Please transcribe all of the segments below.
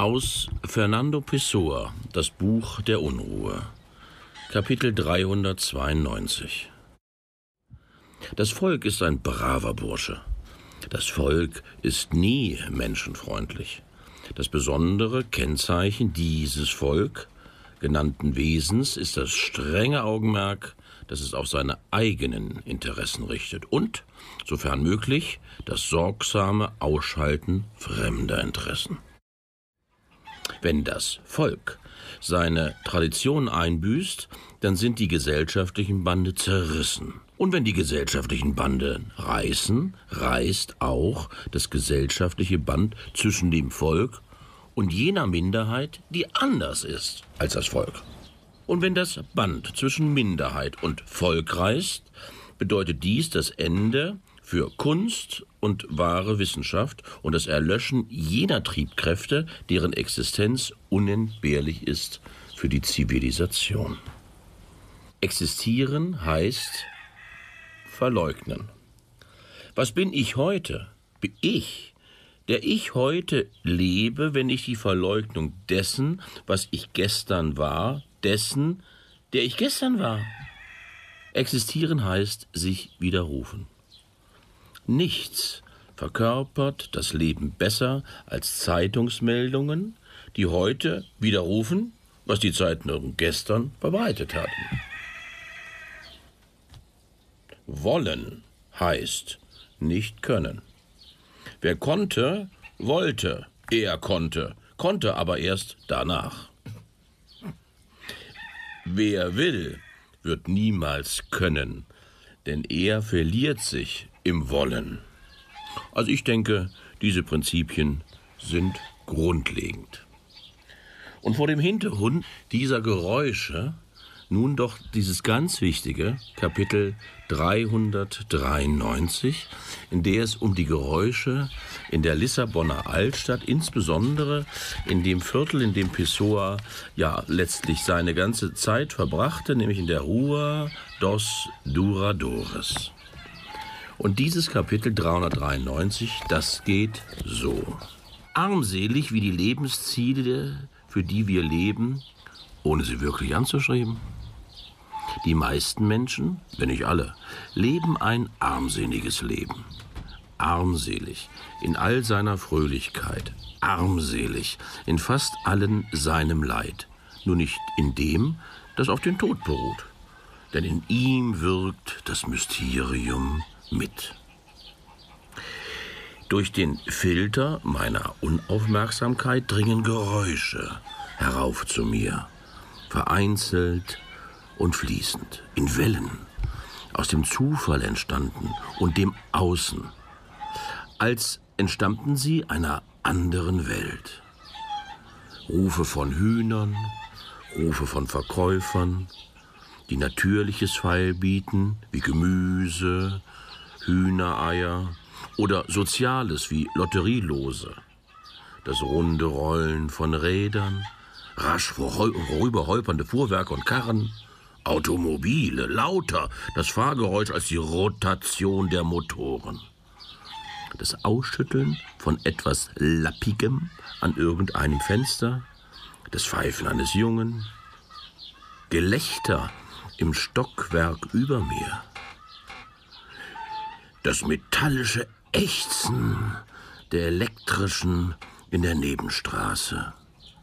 Aus Fernando Pessoa, das Buch der Unruhe, Kapitel 392. Das Volk ist ein braver Bursche. Das Volk ist nie menschenfreundlich. Das besondere Kennzeichen dieses Volk genannten Wesens ist das strenge Augenmerk, das es auf seine eigenen Interessen richtet und, sofern möglich, das sorgsame Ausschalten fremder Interessen. Wenn das Volk seine Tradition einbüßt, dann sind die gesellschaftlichen Bande zerrissen. Und wenn die gesellschaftlichen Bande reißen, reißt auch das gesellschaftliche Band zwischen dem Volk und jener Minderheit, die anders ist als das Volk. Und wenn das Band zwischen Minderheit und Volk reißt, bedeutet dies das Ende für Kunst und wahre Wissenschaft und das Erlöschen jener Triebkräfte, deren Existenz unentbehrlich ist für die Zivilisation. Existieren heißt verleugnen. Was bin ich heute? Bin ich, der ich heute lebe, wenn ich die Verleugnung dessen, was ich gestern war, dessen, der ich gestern war. Existieren heißt sich widerrufen. Nichts verkörpert das Leben besser als Zeitungsmeldungen, die heute widerrufen, was die Zeitungen gestern verbreitet hatten. Wollen heißt nicht können. Wer konnte, wollte. Er konnte aber erst danach. Wer will, wird niemals können, denn er verliert sich im Wollen. Also ich denke, diese Prinzipien sind grundlegend. Und vor dem Hintergrund dieser Geräusche nun doch dieses ganz wichtige Kapitel 393, in der es um die Geräusche in der Lissabonner Altstadt, insbesondere in dem Viertel, in dem Pessoa ja letztlich seine ganze Zeit verbrachte, nämlich in der Rua dos Douradores. Und dieses Kapitel 393, das geht so. Armselig wie die Lebensziele, für die wir leben, ohne sie wirklich anzustreben. Die meisten Menschen, wenn nicht alle, leben ein armseliges Leben. Armselig in all seiner Fröhlichkeit, armselig in fast allen seinem Leid, nur nicht in dem, das auf den Tod beruht. Denn in ihm wirkt das Mysterium mit. Durch den Filter meiner Unaufmerksamkeit dringen Geräusche herauf zu mir, vereinzelt und fließend, in Wellen, aus dem Zufall entstanden und dem Außen, als entstammten sie einer anderen Welt. Rufe von Hühnern, Rufe von Verkäufern, die Natürliches feilbieten, wie Gemüse, Hühnereier oder Soziales wie Lotterielose. Das runde Rollen von Rädern, rasch vorüberholpernde Fuhrwerke und Karren, Automobile, lauter, das Fahrgeräusch als die Rotation der Motoren. Das Ausschütteln von etwas Lappigem an irgendeinem Fenster, das Pfeifen eines Jungen, Gelächter im Stockwerk über mir, das metallische Ächzen der elektrischen in der Nebenstraße.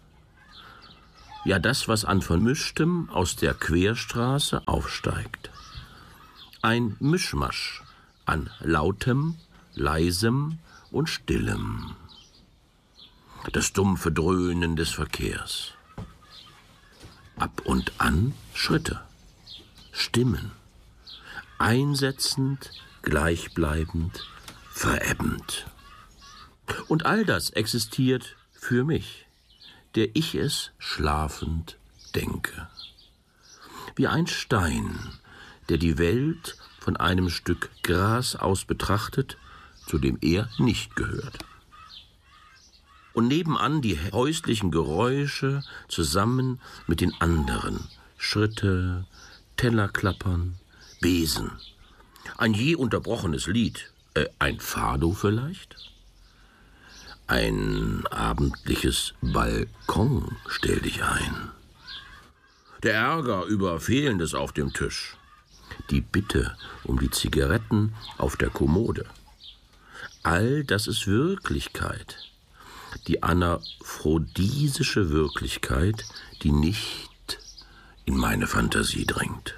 Ja, das, was an Vermischtem aus der Querstraße aufsteigt. Ein Mischmasch an Lautem, Leisem und Stillem. Das dumpfe Dröhnen des Verkehrs. Ab und an Schritte, Stimmen, einsetzend, gleichbleibend, verebbend. Und all das existiert für mich, der ich es schlafend denke. Wie ein Stein, der die Welt von einem Stück Gras aus betrachtet, zu dem er nicht gehört. Und nebenan die häuslichen Geräusche zusammen mit den anderen, Schritte, Tellerklappern, Besen, ein je unterbrochenes Lied, ein Fado vielleicht? Ein abendliches Balkon stellt dich ein. Der Ärger über Fehlendes auf dem Tisch. Die Bitte um die Zigaretten auf der Kommode. All das ist Wirklichkeit. Die anaphrodisische Wirklichkeit, die nicht in meine Fantasie dringt.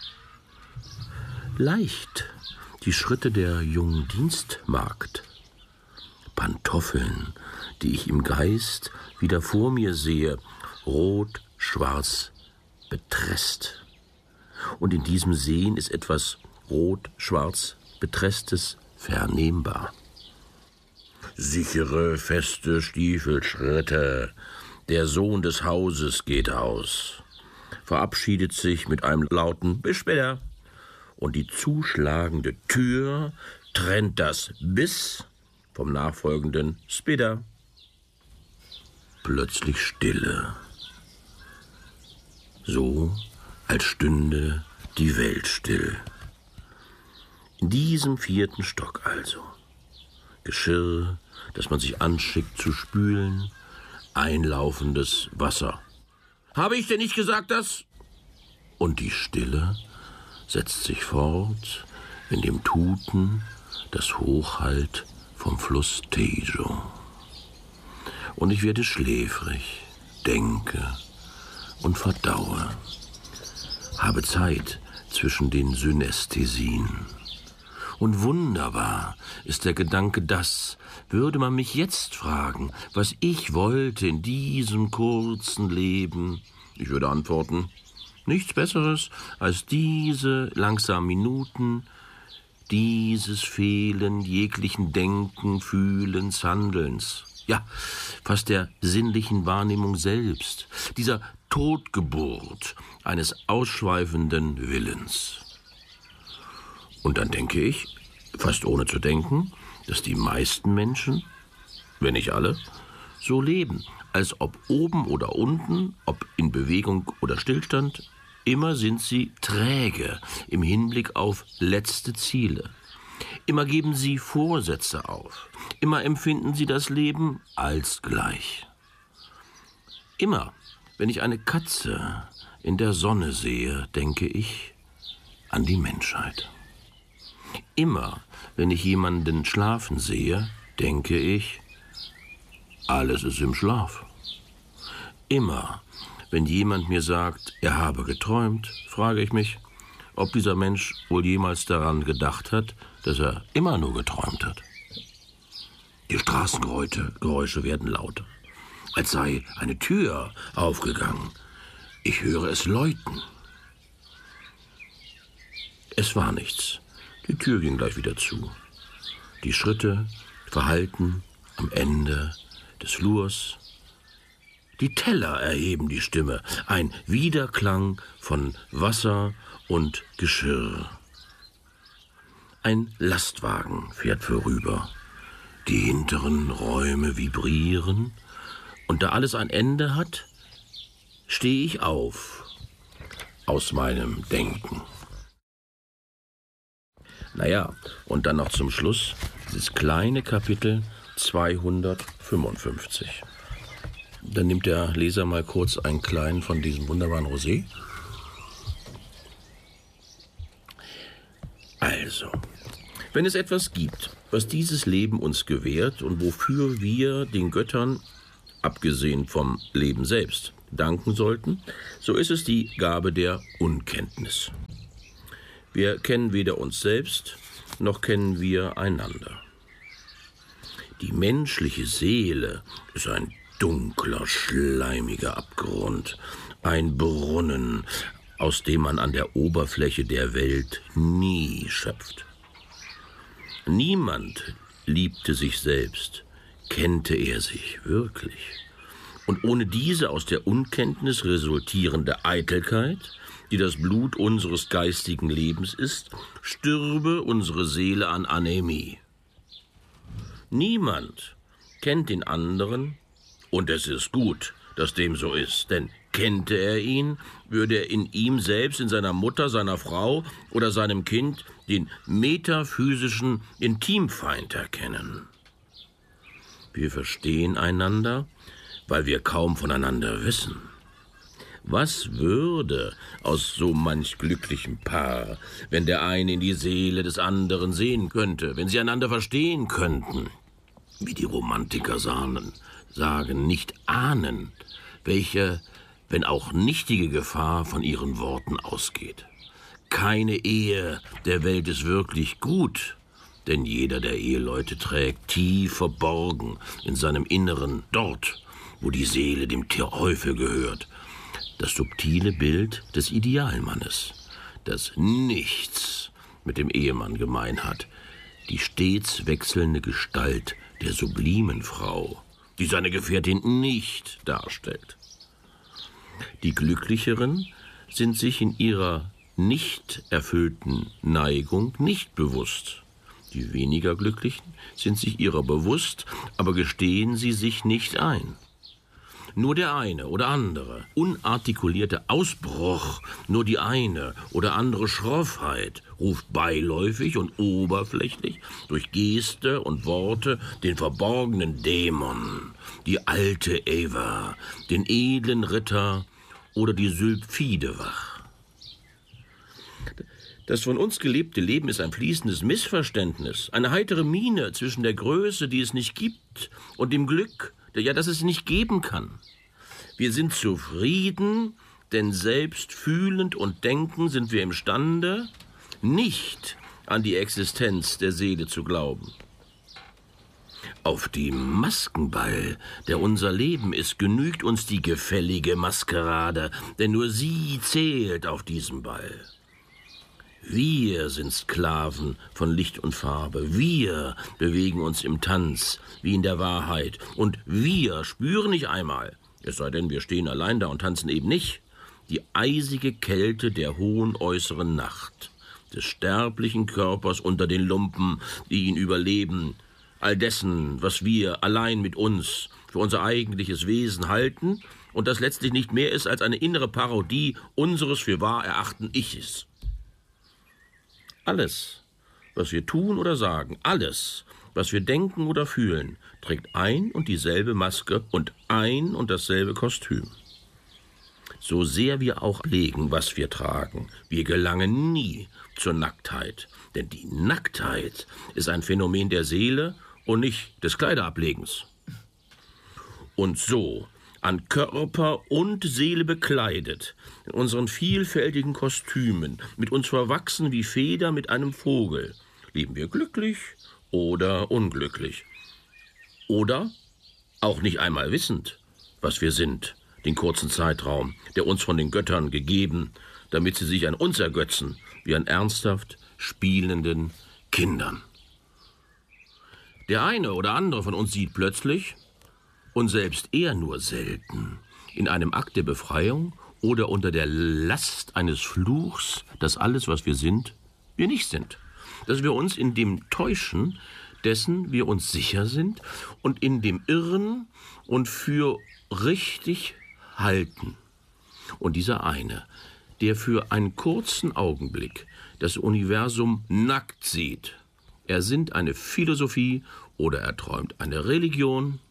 Leicht die Schritte der jungen Dienstmagd. Pantoffeln, die ich im Geist wieder vor mir sehe, rot-schwarz betresst. Und in diesem Sehen ist etwas rot-schwarz Betresstes vernehmbar. Sichere, feste Stiefelschritte. Der Sohn des Hauses geht aus, verabschiedet sich mit einem lauten Bis später. Und die zuschlagende Tür trennt das Bis vom nachfolgenden Später. Plötzlich Stille. So, als stünde die Welt still. In diesem 4. Stock also. Geschirr, das man sich anschickt zu spülen, einlaufendes Wasser. Habe ich denn nicht gesagt, dass? Und die Stille setzt sich fort in dem Tuten, das hochhallt vom Fluss Tejo. Und ich werde schläfrig, denke und verdaue. Habe Zeit zwischen den Synästhesien. Und wunderbar ist der Gedanke, dass, würde man mich jetzt fragen, was ich wollte in diesem kurzen Leben, ich würde antworten, nichts Besseres als diese langsamen Minuten, dieses Fehlen jeglichen Denken, Fühlens, Handelns, ja, fast der sinnlichen Wahrnehmung selbst, dieser Totgeburt eines ausschweifenden Willens. Und dann denke ich, fast ohne zu denken, dass die meisten Menschen, wenn nicht alle, so leben, als ob oben oder unten, ob in Bewegung oder Stillstand, immer sind sie träge im Hinblick auf letzte Ziele. Immer geben sie Vorsätze auf. Immer empfinden sie das Leben als gleich. Immer, wenn ich eine Katze in der Sonne sehe, denke ich an die Menschheit. Immer, wenn ich jemanden schlafen sehe, denke ich, alles ist im Schlaf. Immer, wenn jemand mir sagt, er habe geträumt, frage ich mich, ob dieser Mensch wohl jemals daran gedacht hat, dass er immer nur geträumt hat. Die Straßengeräusche werden lauter, als sei eine Tür aufgegangen. Ich höre es läuten. Es war nichts. Die Tür ging gleich wieder zu. Die Schritte verhallten am Ende des Flurs. Die Teller erheben die Stimme, ein Widerklang von Wasser und Geschirr. Ein Lastwagen fährt vorüber. Die hinteren Räume vibrieren. Und da alles ein Ende hat, stehe ich auf aus meinem Denken. Naja, und dann noch zum Schluss dieses kleine Kapitel 255. Dann nimmt der Leser mal kurz einen kleinen von diesem wunderbaren Rosé. Also, wenn es etwas gibt, was dieses Leben uns gewährt und wofür wir den Göttern, abgesehen vom Leben selbst, danken sollten, so ist es die Gabe der Unkenntnis. Wir kennen weder uns selbst, noch kennen wir einander. Die menschliche Seele ist ein dunkler, schleimiger Abgrund, ein Brunnen, aus dem man an der Oberfläche der Welt nie schöpft. Niemand liebte sich selbst, kennte er sich wirklich. Und ohne diese aus der Unkenntnis resultierende Eitelkeit, die das Blut unseres geistigen Lebens ist, stürbe unsere Seele an Anämie. Niemand kennt den anderen, und es ist gut, dass dem so ist, denn kennte er ihn, würde er in ihm selbst, in seiner Mutter, seiner Frau oder seinem Kind den metaphysischen Intimfeind erkennen. Wir verstehen einander, weil wir kaum voneinander wissen. Was würde aus so manch glücklichem Paar, wenn der eine in die Seele des anderen sehen könnte, wenn sie einander verstehen könnten? Wie die Romantiker sagen, nicht ahnen, welche, wenn auch nichtige Gefahr von ihren Worten ausgeht. Keine Ehe der Welt ist wirklich gut, denn jeder der Eheleute trägt tief verborgen in seinem Inneren, dort, wo die Seele dem Teufel gehört, das subtile Bild des Idealmannes, das nichts mit dem Ehemann gemein hat, die stets wechselnde Gestalt der sublimen Frau, die seine Gefährtin nicht darstellt. Die Glücklicheren sind sich in ihrer nicht erfüllten Neigung nicht bewusst. Die weniger Glücklichen sind sich ihrer bewusst, aber gestehen sie sich nicht ein. Nur der eine oder andere unartikulierte Ausbruch, nur die eine oder andere Schroffheit ruft beiläufig und oberflächlich durch Geste und Worte den verborgenen Dämon, die alte Eva, den edlen Ritter oder die Sylphide wach. Das von uns gelebte Leben ist ein fließendes Missverständnis, eine heitere Miene zwischen der Größe, die es nicht gibt, und dem Glück, das es nicht geben kann. Wir sind zufrieden, denn selbst fühlend und denkend sind wir imstande, nicht an die Existenz der Seele zu glauben. Auf dem Maskenball, der unser Leben ist, genügt uns die gefällige Maskerade, denn nur sie zählt auf diesem Ball. Wir sind Sklaven von Licht und Farbe. Wir bewegen uns im Tanz wie in der Wahrheit. Und wir spüren nicht einmal, es sei denn, wir stehen allein da und tanzen eben nicht, die eisige Kälte der hohen äußeren Nacht, des sterblichen Körpers unter den Lumpen, die ihn überleben, all dessen, was wir allein mit uns für unser eigentliches Wesen halten und das letztlich nicht mehr ist als eine innere Parodie unseres für wahr erachten Iches. Alles, was wir tun oder sagen, alles, was wir denken oder fühlen, trägt ein und dieselbe Maske und ein und dasselbe Kostüm. So sehr wir auch legen, was wir tragen, wir gelangen nie zur Nacktheit, denn die Nacktheit ist ein Phänomen der Seele und nicht des Kleiderablegens. Und so, an Körper und Seele bekleidet, in unseren vielfältigen Kostümen, mit uns verwachsen wie Feder mit einem Vogel, leben wir glücklich oder unglücklich. Oder auch nicht einmal wissend, was wir sind, den kurzen Zeitraum, der uns von den Göttern gegeben, damit sie sich an uns ergötzen, wie an ernsthaft spielenden Kindern. Der eine oder andere von uns sieht plötzlich, und selbst er nur selten, in einem Akt der Befreiung oder unter der Last eines Fluchs, dass alles, was wir sind, wir nicht sind. Dass wir uns in dem täuschen, dessen wir uns sicher sind und in dem irren und für richtig halten. Und dieser eine, der für einen kurzen Augenblick das Universum nackt sieht, er sinnt eine Philosophie oder er träumt eine Religion.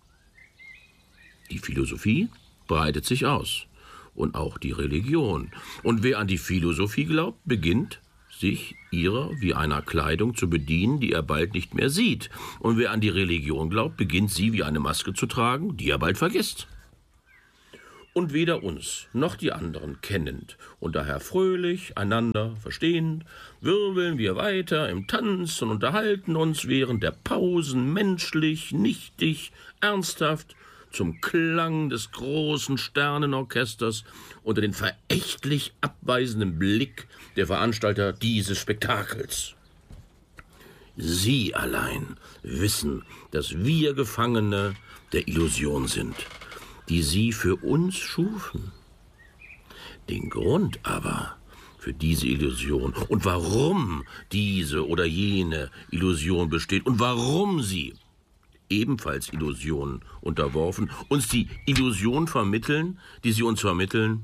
Die Philosophie breitet sich aus und auch die Religion. Und wer an die Philosophie glaubt, beginnt sich ihrer wie einer Kleidung zu bedienen, die er bald nicht mehr sieht. Und wer an die Religion glaubt, beginnt sie wie eine Maske zu tragen, die er bald vergisst. Und weder uns noch die anderen kennend und daher fröhlich, einander verstehend, wirbeln wir weiter im Tanz und unterhalten uns während der Pausen menschlich, nichtig, ernsthaft, zum Klang des großen Sternenorchesters unter den verächtlich abweisenden Blick der Veranstalter dieses Spektakels. Sie allein wissen, dass wir Gefangene der Illusion sind, die sie für uns schufen. Den Grund aber für diese Illusion und warum diese oder jene Illusion besteht und warum sie, ebenfalls Illusionen unterworfen, uns die Illusion vermitteln, die sie uns vermitteln,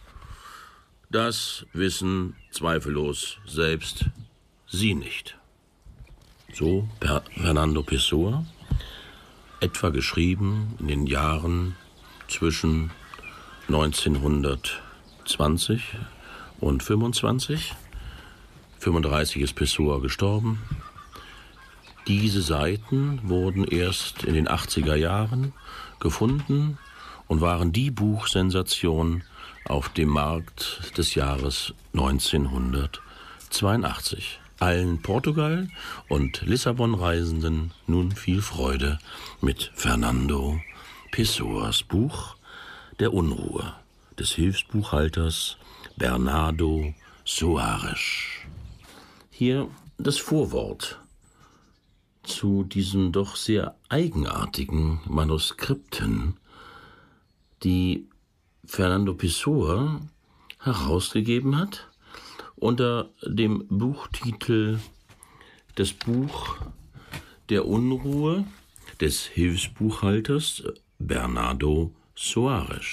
das wissen zweifellos selbst sie nicht. So Fernando Pessoa, etwa geschrieben in den Jahren zwischen 1920 und 25. 35 ist Pessoa gestorben. Diese Seiten wurden erst in den 80er Jahren gefunden und waren die Buchsensation auf dem Markt des Jahres 1982. Allen Portugal- und Lissabon-Reisenden nun viel Freude mit Fernando Pessoas Buch Der Unruhe des Hilfsbuchhalters Bernardo Soares. Hier das Vorwort zu diesen doch sehr eigenartigen Manuskripten, die Fernando Pessoa herausgegeben hat unter dem Buchtitel Das Buch der Unruhe des Hilfsbuchhalters Bernardo Soares.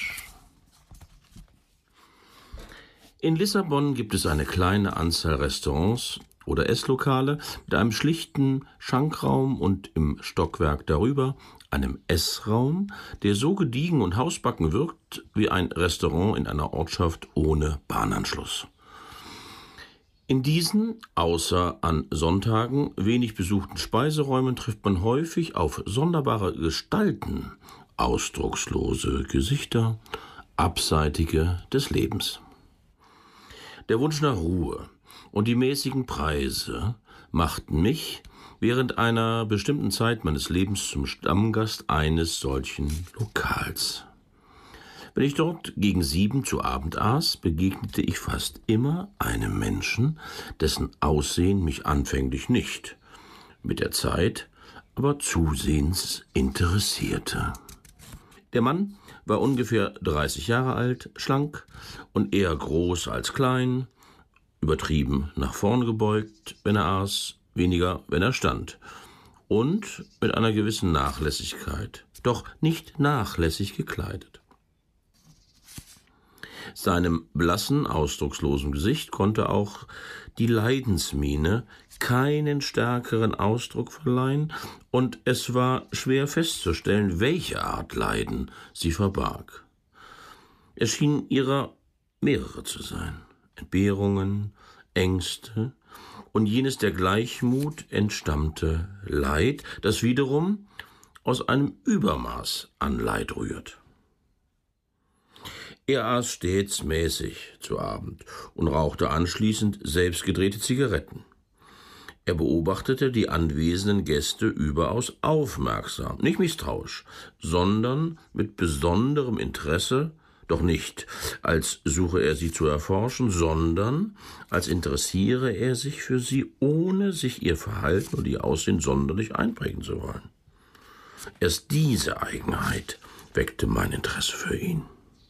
In Lissabon gibt es eine kleine Anzahl Restaurants oder Esslokale mit einem schlichten Schankraum und im Stockwerk darüber einem Essraum, der so gediegen und hausbacken wirkt wie ein Restaurant in einer Ortschaft ohne Bahnanschluss. In diesen, außer an Sonntagen, wenig besuchten Speiseräumen trifft man häufig auf sonderbare Gestalten, ausdruckslose Gesichter, Abseitige des Lebens. Der Wunsch nach Ruhe und die mäßigen Preise machten mich während einer bestimmten Zeit meines Lebens zum Stammgast eines solchen Lokals. Wenn ich dort gegen 7 zu Abend aß, begegnete ich fast immer einem Menschen, dessen Aussehen mich anfänglich nicht, mit der Zeit aber zusehends interessierte. Der Mann war ungefähr 30 Jahre alt, schlank und eher groß als klein, übertrieben nach vorn gebeugt, wenn er aß, weniger, wenn er stand, und mit einer gewissen Nachlässigkeit, doch nicht nachlässig gekleidet. Seinem blassen, ausdruckslosen Gesicht konnte auch die Leidensmiene keinen stärkeren Ausdruck verleihen, und es war schwer festzustellen, welche Art Leiden sie verbarg. Es schien ihrer mehrere zu sein: Entbehrungen, Ängste und jenes der Gleichmut entstammte Leid, das wiederum aus einem Übermaß an Leid rührt. Er aß stets mäßig zu Abend und rauchte anschließend selbstgedrehte Zigaretten. Er beobachtete die anwesenden Gäste überaus aufmerksam, nicht misstrauisch, sondern mit besonderem Interesse, doch nicht, als suche er sie zu erforschen, sondern als interessiere er sich für sie, ohne sich ihr Verhalten oder ihr Aussehen sonderlich einprägen zu wollen. Erst diese Eigenheit weckte mein Interesse für ihn.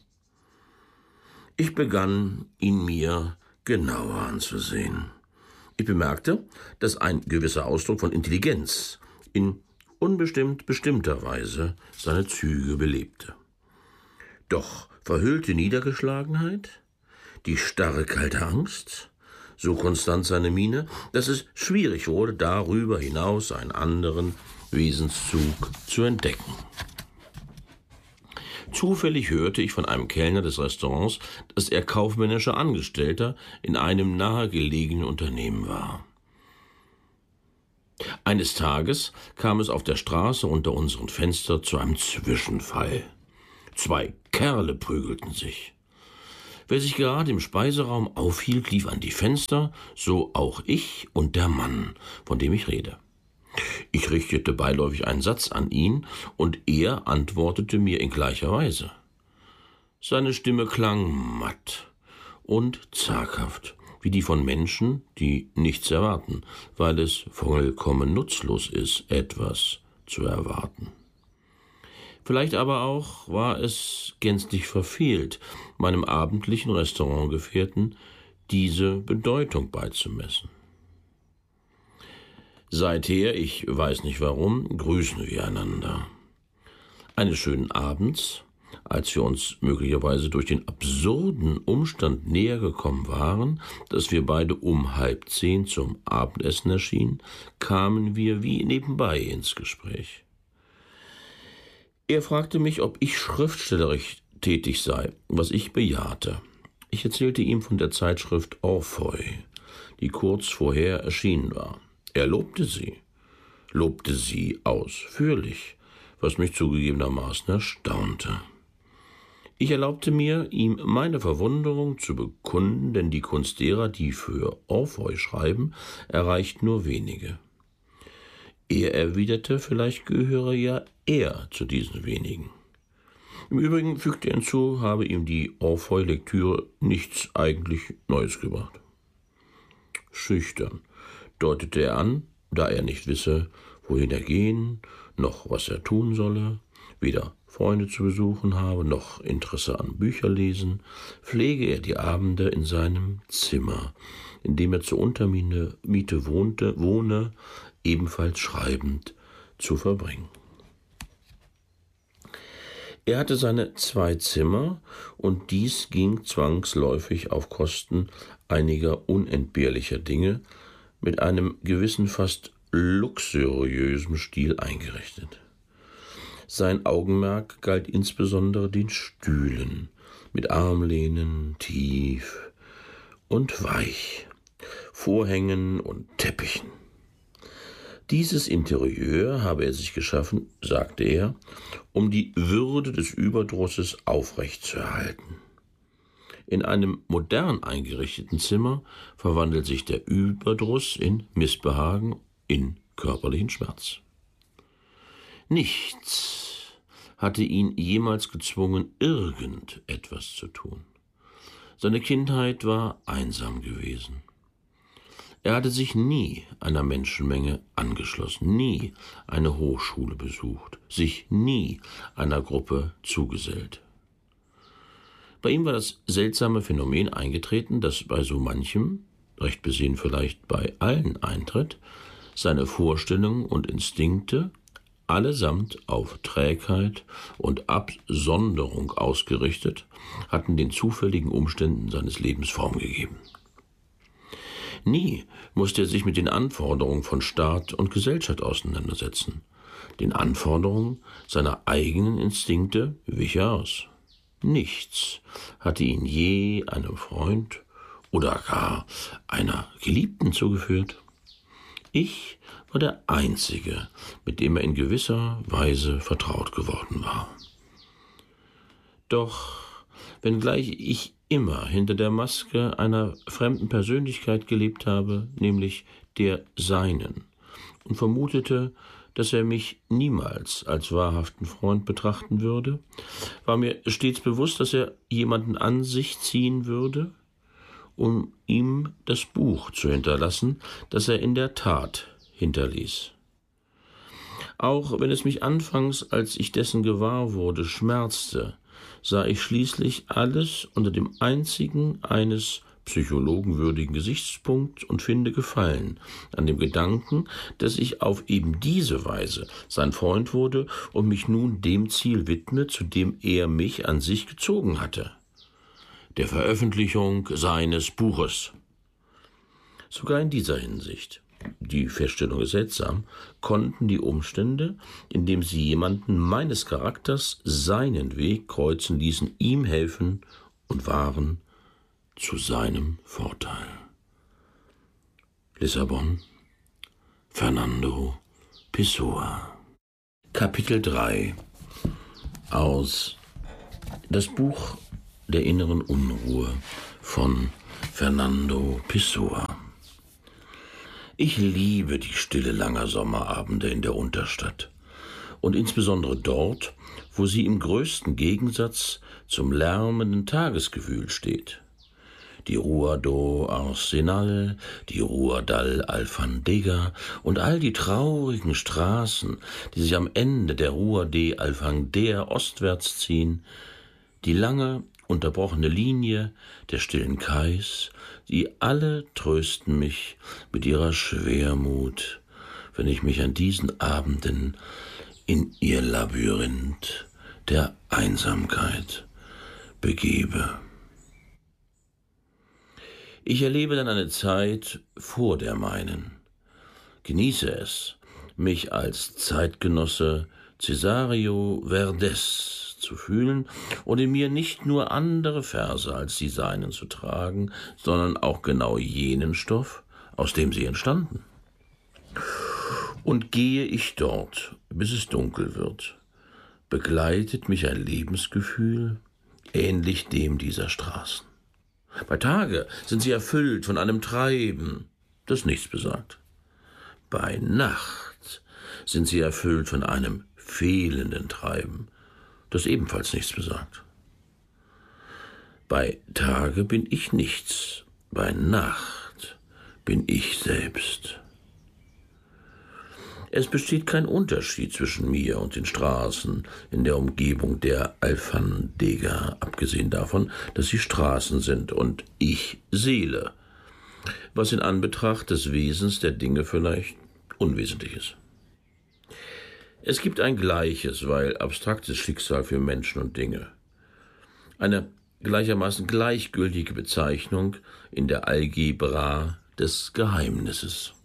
Ich begann, ihn mir genauer anzusehen. Ich bemerkte, dass ein gewisser Ausdruck von Intelligenz in bestimmter Weise seine Züge belebte. Doch verhüllte Niedergeschlagenheit, die starre kalte Angst, so konstant seine Miene, dass es schwierig wurde, darüber hinaus einen anderen Wesenszug zu entdecken. Zufällig hörte ich von einem Kellner des Restaurants, dass er kaufmännischer Angestellter in einem nahegelegenen Unternehmen war. Eines Tages kam es auf der Straße unter unseren Fenstern zu einem Zwischenfall. 2 Kerle prügelten sich. Wer sich gerade im Speiseraum aufhielt, lief an die Fenster, so auch ich und der Mann, von dem ich rede. Ich richtete beiläufig einen Satz an ihn, und er antwortete mir in gleicher Weise. Seine Stimme klang matt und zaghaft, wie die von Menschen, die nichts erwarten, weil es vollkommen nutzlos ist, etwas zu erwarten. Vielleicht aber auch war es gänzlich verfehlt, meinem abendlichen Restaurantgefährten diese Bedeutung beizumessen. Seither, ich weiß nicht warum, grüßen wir einander. Eines schönen Abends, als wir uns möglicherweise durch den absurden Umstand näher gekommen waren, dass wir beide um 9:30 zum Abendessen erschienen, kamen wir wie nebenbei ins Gespräch. Er fragte mich, ob ich schriftstellerisch tätig sei, was ich bejahte. Ich erzählte ihm von der Zeitschrift Orpheu, die kurz vorher erschienen war. Er lobte sie ausführlich, was mich zugegebenermaßen erstaunte. Ich erlaubte mir, ihm meine Verwunderung zu bekunden, denn die Kunst derer, die für Orpheu schreiben, erreicht nur wenige. Er erwiderte, vielleicht gehöre ja er zu diesen wenigen. Im Übrigen, fügte er hinzu, habe ihm die Orpheu-Lektüre nichts eigentlich Neues gebracht. Schüchtern deutete er an, da er nicht wisse, wohin er gehen, noch was er tun solle, weder Freunde zu besuchen habe, noch Interesse an Bücherlesen, pflege er die Abende in seinem Zimmer, in dem er zur Untermiete wohne, ebenfalls schreibend, zu verbringen. Er hatte seine 2 Zimmer, und dies ging zwangsläufig auf Kosten einiger unentbehrlicher Dinge, mit einem gewissen fast luxuriösen Stil eingerichtet. Sein Augenmerk galt insbesondere den Stühlen, mit Armlehnen, tief und weich, Vorhängen und Teppichen. Dieses Interieur habe er sich geschaffen, sagte er, um die Würde des Überdrusses aufrechtzuerhalten. In einem modern eingerichteten Zimmer verwandelt sich der Überdruss in Missbehagen, in körperlichen Schmerz. Nichts hatte ihn jemals gezwungen, irgendetwas zu tun. Seine Kindheit war einsam gewesen. Er hatte sich nie einer Menschenmenge angeschlossen, nie eine Hochschule besucht, sich nie einer Gruppe zugesellt. Bei ihm war das seltsame Phänomen eingetreten, das bei so manchem, recht besehen vielleicht bei allen eintritt, seine Vorstellungen und Instinkte allesamt auf Trägheit und Absonderung ausgerichtet, hatten den zufälligen Umständen seines Lebens Form gegeben. Nie musste er sich mit den Anforderungen von Staat und Gesellschaft auseinandersetzen. Den Anforderungen seiner eigenen Instinkte wich er aus. Nichts hatte ihn je einem Freund oder gar einer Geliebten zugeführt. Ich war der Einzige, mit dem er in gewisser Weise vertraut geworden war. Doch, wenngleich ich immer hinter der Maske einer fremden Persönlichkeit gelebt habe, nämlich der seinen, und vermutete, dass er mich niemals als wahrhaften Freund betrachten würde, war mir stets bewusst, dass er jemanden an sich ziehen würde, um ihm das Buch zu hinterlassen, das er in der Tat hinterließ. Auch wenn es mich anfangs, als ich dessen gewahr wurde, schmerzte, sah ich schließlich alles unter dem einzigen eines psychologenwürdigen Gesichtspunkt und finde Gefallen an dem Gedanken, dass ich auf eben diese Weise sein Freund wurde und mich nun dem Ziel widme, zu dem er mich an sich gezogen hatte: der Veröffentlichung seines Buches. Sogar in dieser Hinsicht, die Feststellung ist seltsam, konnten die Umstände, indem sie jemanden meines Charakters seinen Weg kreuzen ließen, ihm helfen und waren zu seinem Vorteil. Lissabon, Fernando Pessoa. Kapitel 3 aus Das Buch der inneren Unruhe von Fernando Pessoa. Ich liebe die Stille langer Sommerabende in der Unterstadt und insbesondere dort, wo sie im größten Gegensatz zum lärmenden Tagesgewühl steht. Die Rua do Arsenal, die Rua dal Alfandega und all die traurigen Straßen, die sich am Ende der Rua de Alfandega ostwärts ziehen, die lange, unterbrochene Linie der stillen Kais, die alle trösten mich mit ihrer Schwermut, wenn ich mich an diesen Abenden in ihr Labyrinth der Einsamkeit begebe. Ich erlebe dann eine Zeit vor der meinen, genieße es, mich als Zeitgenosse Cesario Verdes zu fühlen und in mir nicht nur andere Verse als die seinen zu tragen, sondern auch genau jenen Stoff, aus dem sie entstanden. Und gehe ich dort, bis es dunkel wird, begleitet mich ein Lebensgefühl, ähnlich dem dieser Straßen. Bei Tage sind sie erfüllt von einem Treiben, das nichts besagt. Bei Nacht sind sie erfüllt von einem fehlenden Treiben, das ebenfalls nichts besagt. Bei Tage bin ich nichts, bei Nacht bin ich selbst. Es besteht kein Unterschied zwischen mir und den Straßen in der Umgebung der Alfandega, abgesehen davon, dass sie Straßen sind und ich Seele, was in Anbetracht des Wesens der Dinge vielleicht unwesentlich ist. Es gibt ein gleiches, weil abstraktes Schicksal für Menschen und Dinge. Eine gleichermaßen gleichgültige Bezeichnung in der Algebra des Geheimnisses.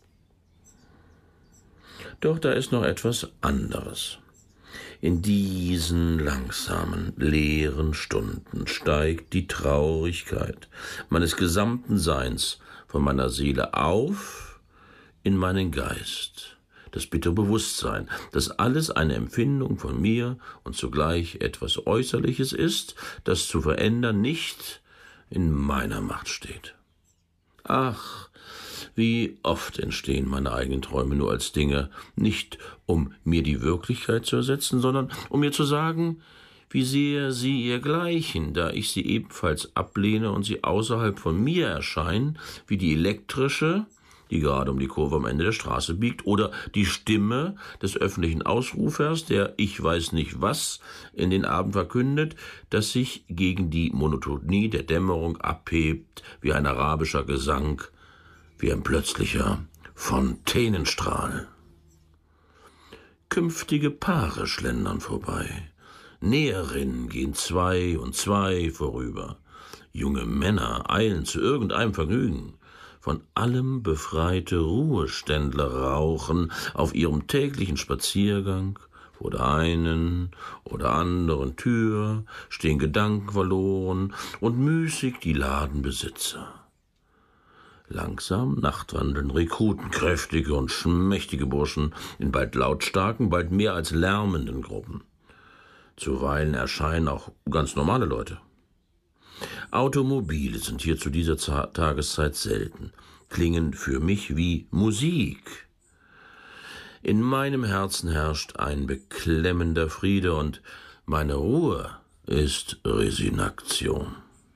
Doch da ist noch etwas anderes. In diesen langsamen, leeren Stunden steigt die Traurigkeit meines gesamten Seins von meiner Seele auf in meinen Geist. Das bittere Bewusstsein, dass alles eine Empfindung von mir und zugleich etwas Äußerliches ist, das zu verändern nicht in meiner Macht steht. Ach, wie oft entstehen meine eigenen Träume nur als Dinge, nicht um mir die Wirklichkeit zu ersetzen, sondern um mir zu sagen, wie sehr sie ihr gleichen, da ich sie ebenfalls ablehne und sie außerhalb von mir erscheinen, wie die elektrische, die gerade um die Kurve am Ende der Straße biegt, oder die Stimme des öffentlichen Ausrufers, der ich weiß nicht was in den Abend verkündet, das sich gegen die Monotonie der Dämmerung abhebt, wie ein arabischer Gesang, wie ein plötzlicher Fontänenstrahl. Künftige Paare schlendern vorbei, Näherinnen gehen 2 und 2 vorüber, junge Männer eilen zu irgendeinem Vergnügen, von allem befreite Ruheständler rauchen auf ihrem täglichen Spaziergang vor der einen oder anderen Tür, stehen Gedanken verloren und müßig die Ladenbesitzer. Langsam nachtwandeln Rekruten, kräftige und schmächtige Burschen in bald lautstarken, bald mehr als lärmenden Gruppen. Zuweilen erscheinen auch ganz normale Leute. Automobile sind hier zu dieser Tageszeit selten, klingen für mich wie Musik. In meinem Herzen herrscht ein beklemmender Friede und meine Ruhe ist Resignation.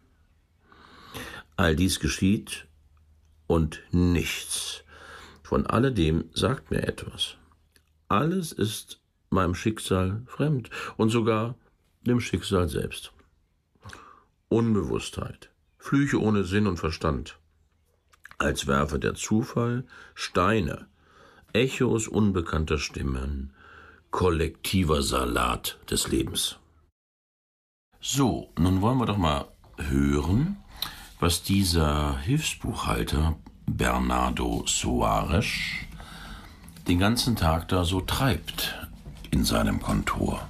All dies geschieht und nichts von alledem sagt mir etwas. Alles ist meinem Schicksal fremd und sogar dem Schicksal selbst. Unbewusstheit, Flüche ohne Sinn und Verstand, als werfe der Zufall Steine, Echos unbekannter Stimmen, kollektiver Salat des Lebens. So, nun wollen wir doch mal hören, was dieser Hilfsbuchhalter Bernardo Soares den ganzen Tag da so treibt in seinem Kontor.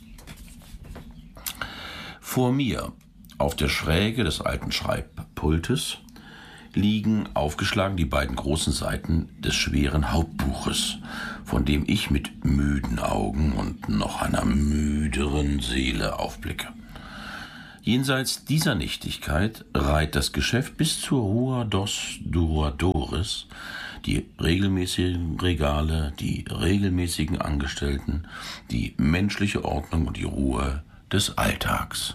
Vor mir, auf der Schräge des alten Schreibpultes, liegen aufgeschlagen die beiden großen Seiten des schweren Hauptbuches, von dem ich mit müden Augen und noch einer müderen Seele aufblicke. Jenseits dieser Nichtigkeit reiht das Geschäft bis zur Rua dos Doadores, die regelmäßigen Regale, die regelmäßigen Angestellten, die menschliche Ordnung und die Ruhe des Alltags.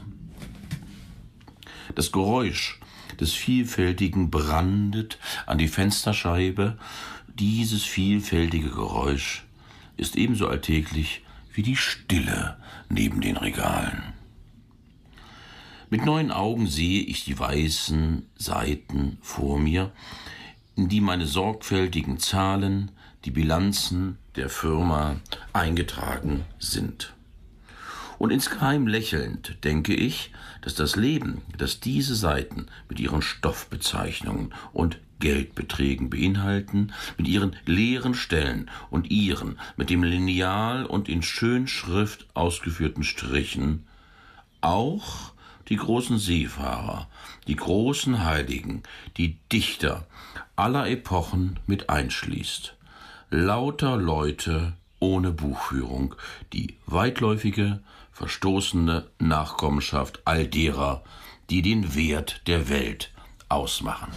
Das Geräusch des Vielfältigen brandet an die Fensterscheibe. Dieses vielfältige Geräusch ist ebenso alltäglich wie die Stille neben den Regalen. Mit neuen Augen sehe ich die weißen Seiten vor mir, in die meine sorgfältigen Zahlen, die Bilanzen der Firma eingetragen sind. Und insgeheim lächelnd denke ich, dass das Leben, das diese Seiten mit ihren Stoffbezeichnungen und Geldbeträgen beinhalten, mit ihren leeren Stellen und ihren mit dem Lineal und in Schönschrift ausgeführten Strichen, auch die großen Seefahrer, die großen Heiligen, die Dichter aller Epochen mit einschließt. Lauter Leute ohne Buchführung, die weitläufige, verstoßene Nachkommenschaft all derer, die den Wert der Welt ausmachen.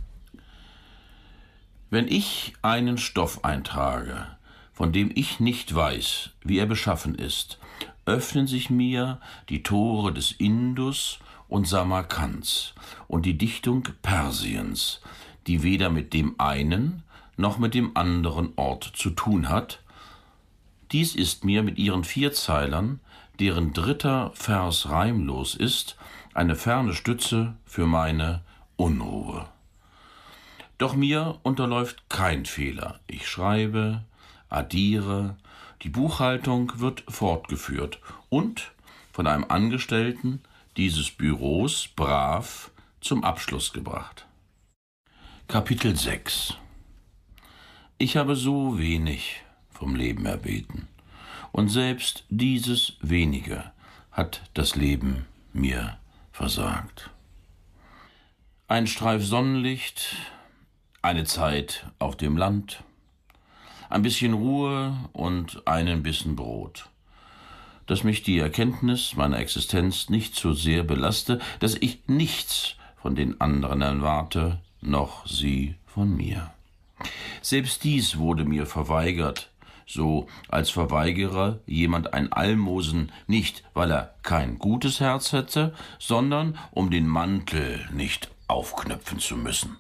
Wenn ich einen Stoff eintrage, von dem ich nicht weiß, wie er beschaffen ist, öffnen sich mir die Tore des Indus und Samarkands und die Dichtung Persiens, die weder mit dem einen noch mit dem anderen Ort zu tun hat. Dies ist mir mit ihren 4 Zeilern, deren 3. Vers reimlos ist, eine ferne Stütze für meine Unruhe. Doch mir unterläuft kein Fehler. Ich schreibe, addiere, die Buchhaltung wird fortgeführt und von einem Angestellten dieses Büros brav zum Abschluss gebracht. Kapitel 6. Ich habe so wenig vom Leben erbeten, und selbst dieses Wenige hat das Leben mir versagt. Ein Streif Sonnenlicht, eine Zeit auf dem Land, ein bisschen Ruhe und einen Bissen Brot, dass mich die Erkenntnis meiner Existenz nicht so sehr belaste, dass ich nichts von den anderen erwarte, noch sie von mir. Selbst dies wurde mir verweigert, so als verweigere jemand ein Almosen nicht, weil er kein gutes Herz hätte, sondern um den Mantel nicht aufknöpfen zu müssen.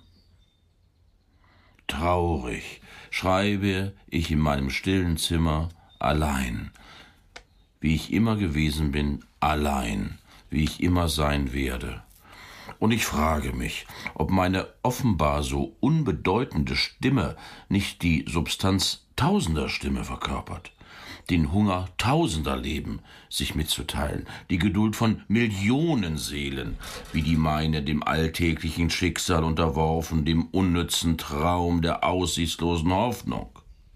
Traurig schreibe ich in meinem stillen Zimmer allein, wie ich immer gewesen bin, allein, wie ich immer sein werde. Und ich frage mich, ob meine offenbar so unbedeutende Stimme nicht die Substanz tausender Stimme verkörpert, den Hunger tausender Leben sich mitzuteilen, die Geduld von Millionen Seelen, wie die meine, dem alltäglichen Schicksal unterworfen, dem unnützen Traum der aussichtslosen Hoffnung.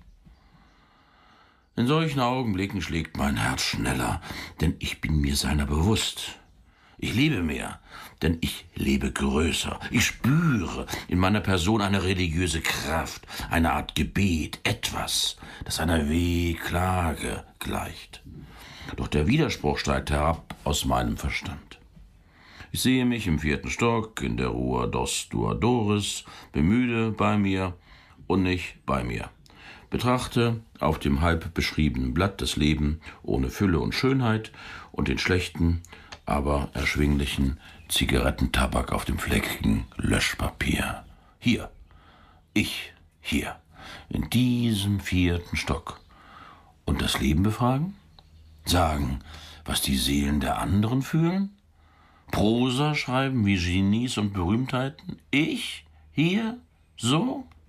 In solchen Augenblicken schlägt mein Herz schneller, denn ich bin mir seiner bewusst. Ich lebe mehr, denn ich lebe größer. Ich spüre in meiner Person eine religiöse Kraft, eine Art Gebet, etwas, das einer Wehklage gleicht. Doch der Widerspruch steigt herab aus meinem Verstand. Ich sehe mich im 4. Stock in der Rua dos Duadores, bemüde bei mir und nicht bei mir. Betrachte auf dem halb beschriebenen Blatt das Leben ohne Fülle und Schönheit und den schlechten, aber erschwinglichen Zigarettentabak auf dem fleckigen Löschpapier. Hier, ich, hier, in diesem 4. Stock. Und das Leben befragen? Sagen, was die Seelen der anderen fühlen? Prosa schreiben wie Genies und Berühmtheiten? Ich, hier, so?